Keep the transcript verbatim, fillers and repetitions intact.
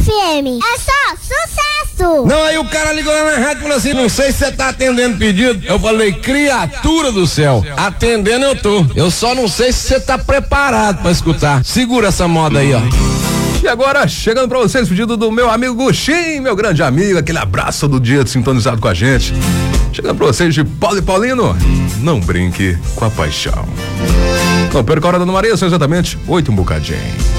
F M. É só sucesso! Não, aí o cara ligou lá na rádio e falou assim, não sei se você tá atendendo pedido. Eu falei, criatura do céu, atendendo eu tô. Eu só não sei se você tá preparado pra escutar. Segura essa moda aí, ó. E agora, chegando pra vocês, pedido do meu amigo Guxim, meu grande amigo, aquele abraço do dia sintonizado com a gente. Chegando pra vocês de Paulo e Paulino, não brinque com a paixão. Não perca a hora da Dona Maria, são exatamente oito um bocadinho.